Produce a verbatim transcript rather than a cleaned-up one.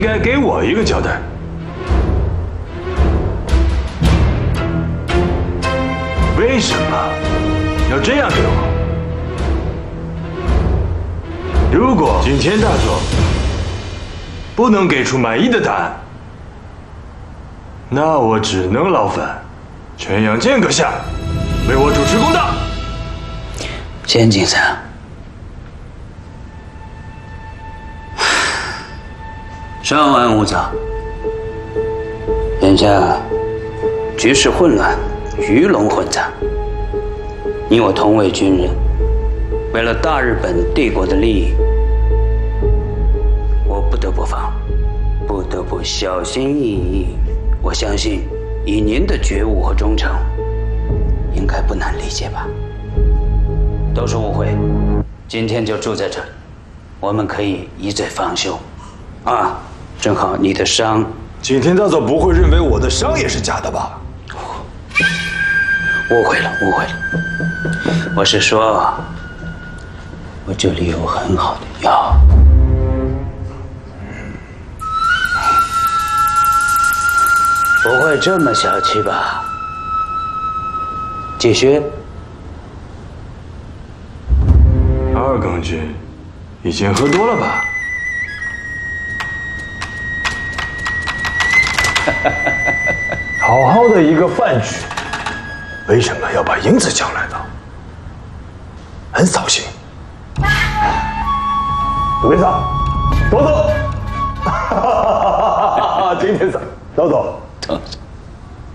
应该给我一个交代。为什么要这样对我？如果今天大佐不能给出满意的答案，那我只能劳烦全阳剑阁下为我主持公道。 监警长，稍安勿躁。眼下局势混乱，鱼龙混杂。你我同为军人，为了大日本帝国的利益，我不得不防，不得不小心翼翼。我相信，以您的觉悟和忠诚，应该不难理解吧？都是误会，今天就住在这里，我们可以一醉方休。啊，正好你的伤， 景天大佐不会认为我的伤也是假的吧？ 误会了，误会了。我是说，我这里有很好的药。不会这么小气吧？继续。 二更君已经喝多了吧？好好的一个饭局，为什么要把英子叫来呢？很扫兴。杜边桑，走走。今天桑，走走。 走走。